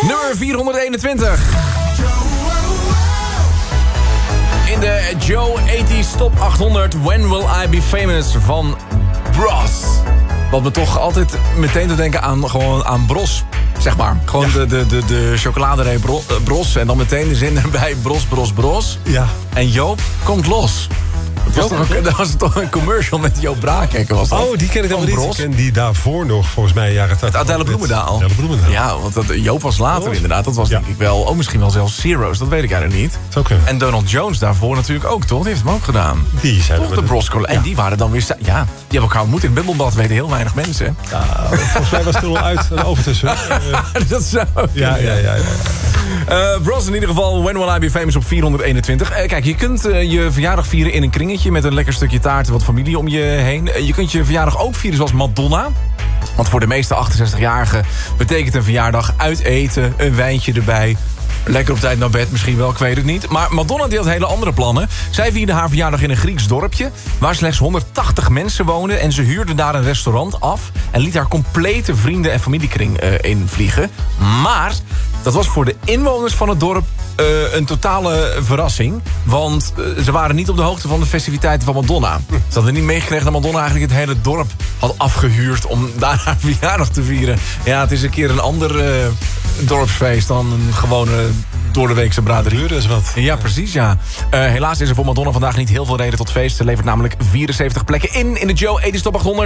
Nummer 421. In de Joe 80s Top 800 When Will I Be Famous van Bros. Wat me toch altijd meteen te denken aan Bros. Zeg maar. Gewoon de chocoladerij Bros. En dan meteen de zin erbij Bros. Ja. En Joop komt los. Dat was toch een commercial met Joop Braakhekken, was dat? Oh, die ken ik dan niet. Ik ken die daarvoor nog, volgens mij jaren 80. Het Adele Bloemendaal. Ja, want Joop was later inderdaad. Dat was denk ik wel, misschien wel zelfs Zero's. Dat weet ik eigenlijk niet. Zo kunnen. En Donald Jones daarvoor natuurlijk ook, toch? Die heeft hem ook gedaan. Die zijn toch de Brosco. En die waren dan weer... Ja, die hebben elkaar ontmoet in Bubbelbad. Weten heel weinig mensen. Ja, volgens mij was het er al uit en over tussen. Dat zou ja. Bros in ieder geval, When Will I Be Famous op 421. Kijk, je kunt je verjaardag vieren in een kringetje met een lekker stukje taart en wat familie om je heen. Je kunt je verjaardag ook vieren zoals Madonna. Want voor de meeste 68-jarigen betekent een verjaardag uit eten, een wijntje erbij. Lekker op tijd naar bed, misschien wel, ik weet het niet. Maar Madonna die had hele andere plannen. Zij vierde haar verjaardag in een Grieks dorpje, waar slechts 180 mensen woonden. En ze huurde daar een restaurant af en liet haar complete vrienden- en familiekring invliegen. Maar dat was voor de inwoners van het dorp een totale verrassing. Want ze waren niet op de hoogte van de festiviteiten van Madonna. Ze hadden niet meegekregen dat Madonna eigenlijk het hele dorp had afgehuurd om daar haar verjaardag te vieren. Ja, het is een keer een ander dorpsfeest dan een gewone doordeweekse braderie. Dat is wat. Ja, precies, ja. Helaas is er voor Madonna vandaag niet heel veel reden tot feest. Ze levert namelijk 74 plekken in de Joe 80s Top 800.